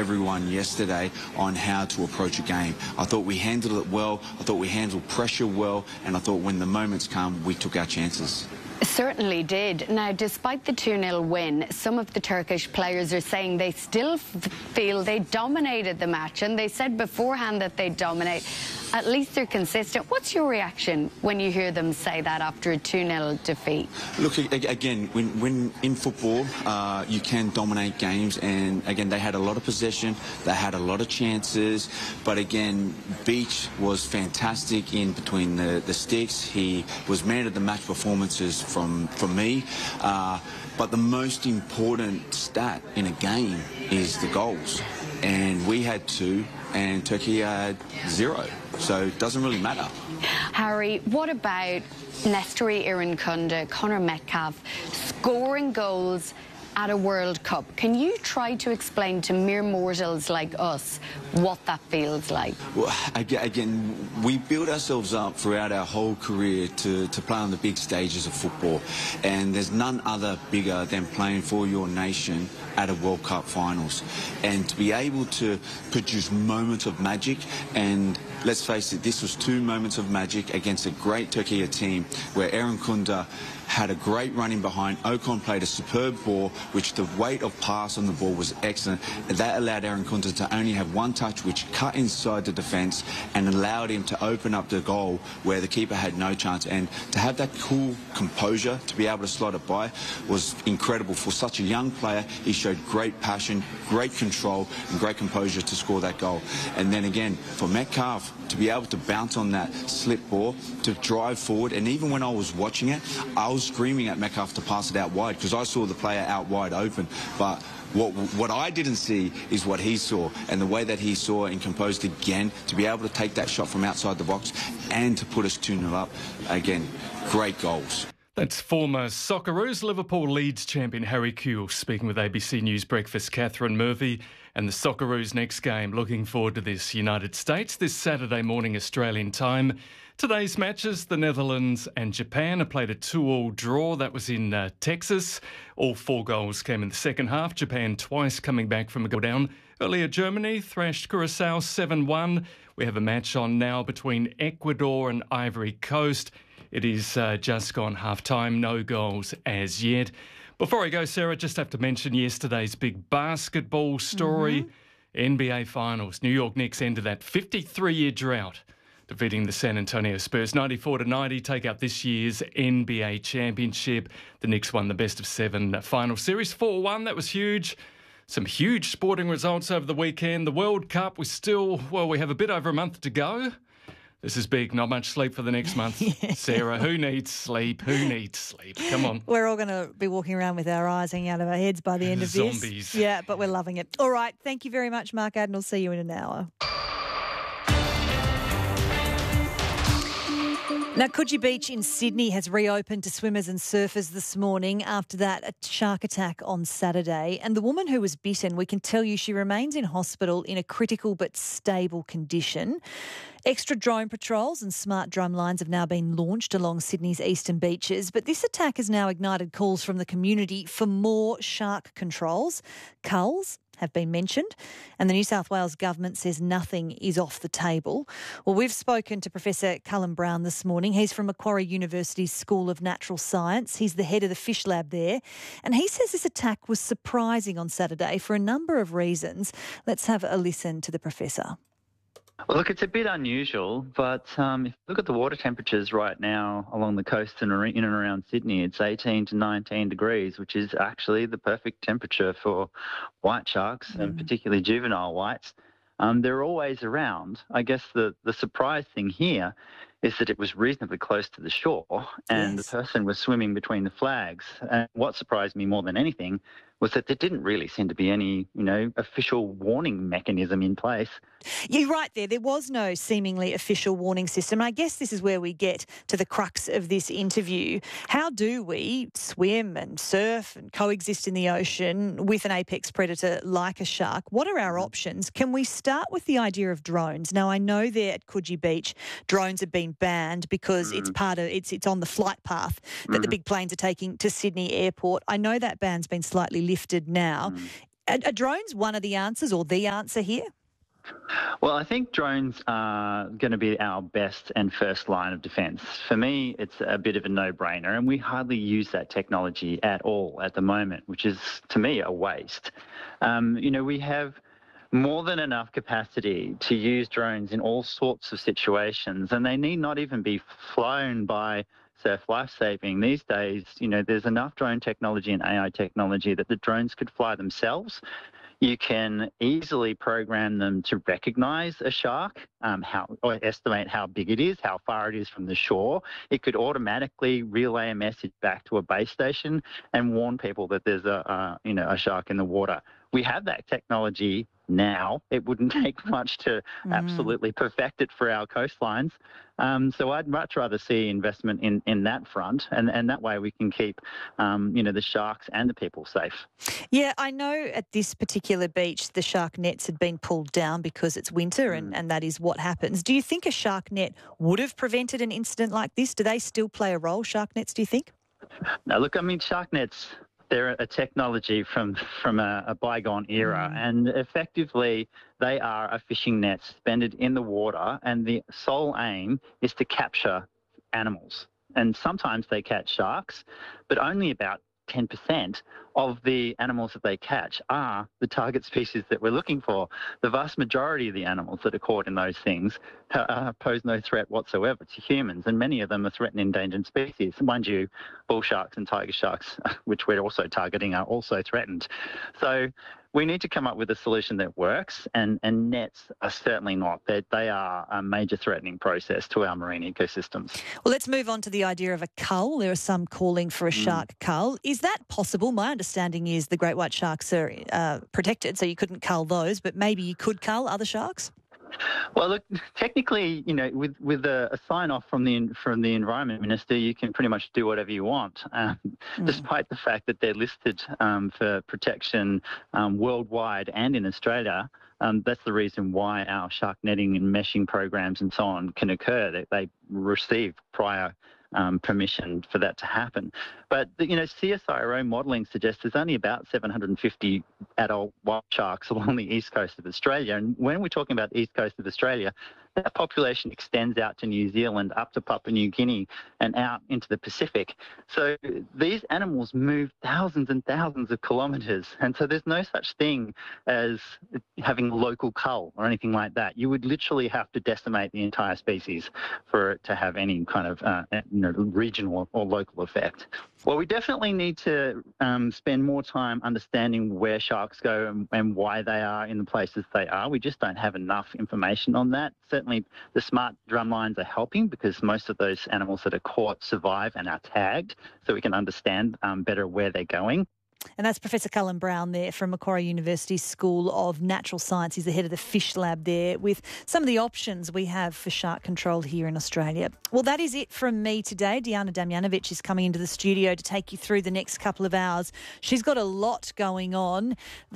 everyone yesterday on how to approach a game. I thought we handled it well. I thought we handled pressure well. And I thought when the moments come, we took our chances. Certainly did. Now, despite the 2-0 win, some of the Turkish players are saying they still feel they dominated the match, and they said beforehand that they'd dominate. At least they're consistent. What's your reaction when you hear them say that after a 2-0 defeat? Look, again, when in football, you can dominate games, and again, they had a lot of possession, they had a lot of chances, but again, Beach was fantastic in between the sticks. He was man of the match performances from me, but the most important stat in a game is the goals, and we had 2 and Turkey had 0. So it doesn't really matter. Harry, what about Nestori Irankunda, Conor Metcalfe scoring goals at a World Cup? Can you try to explain to mere mortals like us what that feels like? Well, again, we build ourselves up throughout our whole career to play on the big stages of football, and there's none other bigger than playing for your nation at a World Cup finals, and to be able to produce moments of magic. And let's face it, this was 2 moments of magic against a great Turkey team where Irankunda had a great run in behind. Ocon played a superb ball, which the weight of pass on the ball was excellent. That allowed Irankunda to only have 1 touch, which cut inside the defence and allowed him to open up the goal where the keeper had no chance. And to have that cool composure to be able to slot it by was incredible. For such a young player, he showed great passion, great control and great composure to score that goal. And then again, for Metcalfe to be able to bounce on that slip ball, to drive forward, and even when I was watching it, I was screaming at Metcalfe to pass it out wide because I saw the player out wide open. But what I didn't see is what he saw, and the way that he saw and composed again to be able to take that shot from outside the box and to put us 2-0 up. Again, great goals. That's former Socceroos Liverpool Leeds champion Harry Kewell speaking with ABC News Breakfast Catherine Murphy. And the Socceroos next game, looking forward to this. United States this Saturday morning Australian time. Today's matches, the Netherlands and Japan have played a 2-2 draw. That was in Texas. All 4 goals came in the second half. Japan twice coming back from a goal down. Earlier, Germany thrashed Curacao 7-1. We have a match on now between Ecuador and Ivory Coast. It is just gone half-time, no goals as yet. Before I go, Sarah, just have to mention yesterday's big basketball story. NBA Finals. New York Knicks ended that 53-year drought, defeating the San Antonio Spurs 94-90, take out this year's NBA championship. The Knicks won the best-of-7 final series 4-1. That was huge. Some huge sporting results over the weekend. The World Cup was still, well, we have a bit over a month to go. This is big. Not much sleep for the next month. Yeah. Sarah, who needs sleep? Who needs sleep? Come on. We're all going to be walking around with our eyes hanging out of our heads by the end of this. Zombies. Yeah, but we're loving it. All right. Thank you very much, Mark Adden. See you in an hour. Now, Coogee Beach in Sydney has reopened to swimmers and surfers this morning after that a shark attack on Saturday. And the woman who was bitten, we can tell you she remains in hospital in a critical but stable condition. Extra drone patrols and smart drum lines have now been launched along Sydney's eastern beaches. But this attack has now ignited calls from the community for more shark controls. Culls have been mentioned, and the New South Wales government says nothing is off the table. Well, we've spoken to Professor Cullen Brown this morning. He's from Macquarie University's School of Natural Science. He's the head of the fish lab there, and he says this attack was surprising on Saturday for a number of reasons. Let's have a listen to the professor. Well, look, it's a bit unusual, but if you look at the water temperatures right now along the coast and in and around Sydney, it's 18 to 19 degrees, which is actually the perfect temperature for white sharks, and particularly juvenile whites. They're always around. I guess the surprise thing here is that it was reasonably close to the shore and the person was swimming between the flags. And what surprised me more than anything was that there didn't really seem to be any, official warning mechanism in place. You're right there. There was no seemingly official warning system. I guess this is where we get to the crux of this interview. How do we swim and surf and coexist in the ocean with an apex predator like a shark? What are our options? Can we start with the idea of drones? Now, I know there at Coogee Beach, drones have been banned because it's on the flight path that the big planes are taking to Sydney Airport. I know that ban's been slightly lifted now. Are drones one of the answers or the answer here? Well, I think drones are going to be our best and first line of defence. For me, it's a bit of a no-brainer, and we hardly use that technology at all at the moment, which is, to me, a waste. We have more than enough capacity to use drones in all sorts of situations, and they need not even be flown by Surf Lifesaving. These days, there's enough drone technology and AI technology that the drones could fly themselves. You can easily program them to recognize a shark, or estimate how big it is, how far it is from the shore. It could automatically relay a message back to a base station and warn people that there's a shark in the water. We have that technology now. It wouldn't take much to absolutely perfect it for our coastlines. So I'd much rather see investment in that front, and that way we can keep, the sharks and the people safe. Yeah, I know at this particular beach the shark nets had been pulled down because it's winter and that is what happens. Do you think a shark net would have prevented an incident like this? Do they still play a role, shark nets, do you think? Now, look, shark nets, they're a technology from a bygone era, and effectively they are a fishing net suspended in the water, and the sole aim is to capture animals. And sometimes they catch sharks, but only about 10% of the animals that they catch are the target species that we're looking for. The vast majority of the animals that are caught in those things pose no threat whatsoever to humans, and many of them are threatened endangered species. Mind you, bull sharks and tiger sharks, which we're also targeting, are also threatened. So we need to come up with a solution that works, and nets are certainly not. They are a major threatening process to our marine ecosystems. Well, let's move on to the idea of a cull. There are some calling for a shark cull. Is that possible? My understanding is the great white sharks are protected, so you couldn't cull those, but maybe you could cull other sharks? Well, look, technically, with a sign-off from the Environment Minister, you can pretty much do whatever you want, despite the fact that they're listed for protection worldwide and in Australia. That's the reason why our shark netting and meshing programs and so on can occur. They receive prior permission for that to happen. But, CSIRO modelling suggests there's only about 750 adult white sharks along the east coast of Australia. And when we're talking about the east coast of Australia, that population extends out to New Zealand, up to Papua New Guinea, and out into the Pacific. So these animals move thousands and thousands of kilometres. And so there's no such thing as having local cull or anything like that. You would literally have to decimate the entire species for it to have any kind of regional or local effect. Well, we definitely need to spend more time understanding where sharks go and why they are in the places they are. We just don't have enough information on that. Certainly the smart drumlines are helping because most of those animals that are caught survive and are tagged, so we can understand better where they're going. And that's Professor Cullen Brown there from Macquarie University School of Natural Science. He's the head of the Fish Lab there with some of the options we have for shark control here in Australia. Well, that is it from me today. Diana Damjanovic is coming into the studio to take you through the next couple of hours. She's got a lot going on.